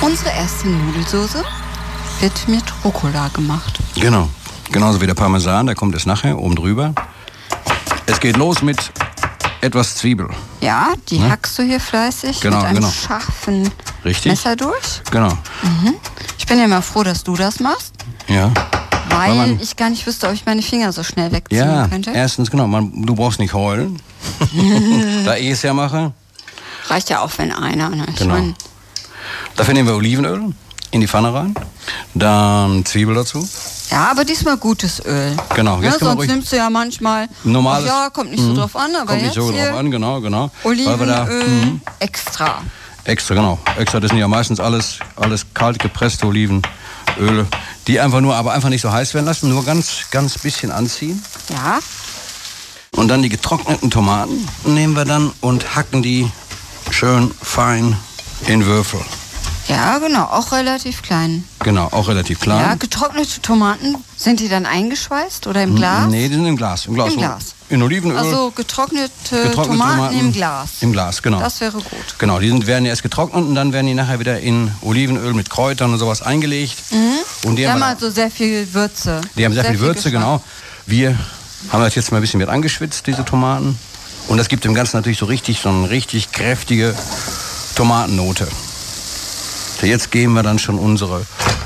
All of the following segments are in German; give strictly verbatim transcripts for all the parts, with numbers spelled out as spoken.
Unsere erste Nudelsoße wird mit Rucola gemacht. Genau, genauso wie der Parmesan, der kommt jetzt nachher oben drüber. Es geht los mit etwas Zwiebel. Ja, die ne? hackst du hier fleißig genau, mit einem genau. scharfen Richtig. Messer durch. Genau. Mhm. Ich bin ja mal froh, dass du das machst. Ja. Weil, weil man, ich gar nicht wüsste, ob ich meine Finger so schnell wegziehen ja, könnte. Ja, erstens, genau, man, du brauchst nicht heulen. Da ich es ja mache. Reicht ja auch, wenn einer. Ne? Ich Genau. mein, Dafür nehmen wir Olivenöl in die Pfanne rein. Dann Zwiebel dazu. ja, aber diesmal gutes Öl. Genau. Jetzt Ja, können wir sonst ruhig nimmst du ja manchmal, normales, ach ja, kommt nicht so drauf an, aber kommt jetzt nicht so hier drauf an, genau, genau. Olivenöl Weil wir da, mhm. extra. Extra, genau. Extra, das sind ja meistens alles, alles kalt gepresste Olivenöle, die einfach nur, aber einfach nicht so heiß werden lassen, nur ganz, ganz bisschen anziehen. Ja. Und dann die getrockneten Tomaten nehmen wir dann und hacken die schön fein in Würfel. Ja, genau, auch relativ klein. Genau, auch relativ klein. Ja, getrocknete Tomaten, sind die dann eingeschweißt oder im Glas? Nee, die sind im Glas. Im Glas. Im Glas. In Olivenöl. Also getrocknete, getrocknete Tomaten, Tomaten im Glas. Im Glas, genau. Das wäre gut. Genau, die sind, werden erst getrocknet und dann werden die nachher wieder in Olivenöl mit Kräutern und sowas eingelegt. Mhm. Und die, die haben haben also sehr viel Würze. Die haben sehr, sehr viel Würze, Geschmack. genau. Wir haben das jetzt mal ein bisschen mit angeschwitzt, diese Tomaten. Und das gibt dem Ganzen natürlich so richtig, so eine richtig kräftige Tomatennote. So, jetzt geben wir dann schon unsere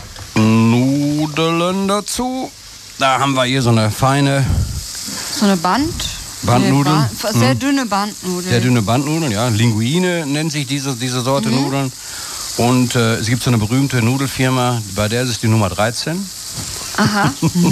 Nudeln dazu. Da haben wir hier so eine feine So eine Band. Bandnudeln. Eine Ba- sehr dünne Bandnudeln. Sehr dünne Bandnudeln, ja. Linguine nennt sich diese, diese Sorte Mhm. Nudeln. Und äh, es gibt so eine berühmte Nudelfirma, bei der ist es die Nummer dreizehn. Aha.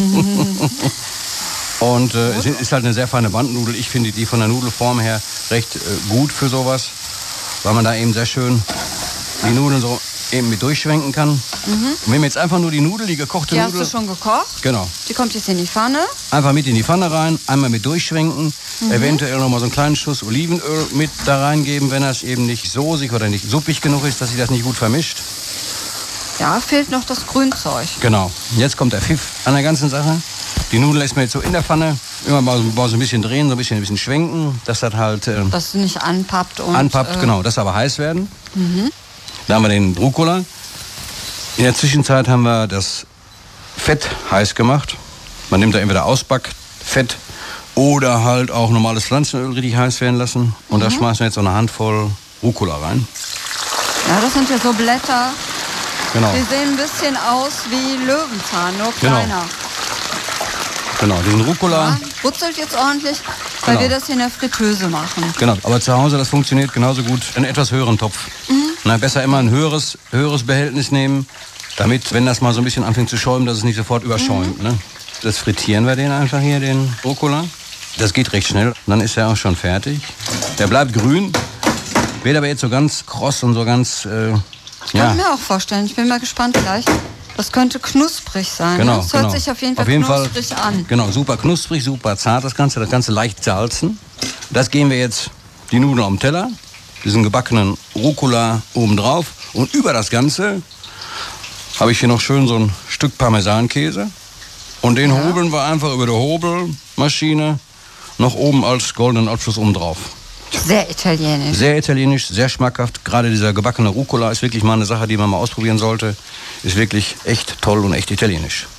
Und äh, es ist halt eine sehr feine Bandnudel. Ich finde die von der Nudelform her recht äh, gut für sowas, weil man da eben sehr schön die Nudeln so eben mit durchschwenken kann. Mhm. Und wenn wir jetzt einfach nur die Nudel, die gekochte Die Nudel... hast du schon gekocht? Genau. Die kommt jetzt in die Pfanne. Einfach mit in die Pfanne rein, einmal mit durchschwenken, mhm. eventuell noch mal so einen kleinen Schuss Olivenöl mit da reingeben, wenn das eben nicht soßig oder nicht suppig genug ist, dass sich das nicht gut vermischt. Ja, fehlt noch das Grünzeug. Genau. Jetzt kommt der Pfiff an der ganzen Sache. Die Nudel lässt man jetzt so in der Pfanne, immer mal, mal so ein bisschen drehen, so ein bisschen, ein bisschen schwenken, dass das halt äh, Dass es nicht anpappt. Und, anpappt, äh, genau, dass aber heiß werden. Mhm. Da haben wir den Rucola. In der Zwischenzeit haben wir das Fett heiß gemacht. Man nimmt da entweder Ausbackfett oder halt auch normales Pflanzenöl richtig heiß werden lassen. Und mhm. da schmeißen wir jetzt so eine Handvoll Rucola rein. Ja, das sind ja so Blätter. Genau. Die sehen ein bisschen aus wie Löwenzahn, nur kleiner. Genau, diesen Rucola. Ja, brutzelt jetzt ordentlich, weil Genau. wir das hier in der Fritteuse machen. Genau, aber zu Hause, das funktioniert genauso gut. Einen etwas höheren Topf. Mhm. Na, besser immer ein höheres, höheres Behältnis nehmen, damit, wenn das mal so ein bisschen anfängt zu schäumen, dass es nicht sofort überschäumt. Mhm. Ne? Das frittieren wir den einfach hier, den Rucola. Das geht recht schnell, dann ist er auch schon fertig. Der bleibt grün, wird aber jetzt so ganz kross und so ganz... Äh, Kann ja. ich mir auch vorstellen. Ich bin mal gespannt gleich. Das könnte knusprig sein. Genau, Ne? Das hört genau. sich auf jeden Fall auf jeden knusprig Fall, an. Genau, super knusprig, super zart das Ganze. Das Ganze leicht salzen. Das geben wir jetzt die Nudeln am Teller. Diesen gebackenen Rucola oben drauf. Und über das Ganze habe ich hier noch schön so ein Stück Parmesankäse. Und den Ja. hobeln wir einfach über der Hobelmaschine noch oben als goldenen Abschluss oben drauf. Sehr italienisch. Sehr italienisch, sehr schmackhaft. Gerade dieser gebackene Rucola ist wirklich mal eine Sache, die man mal ausprobieren sollte. Ist wirklich echt toll und echt italienisch.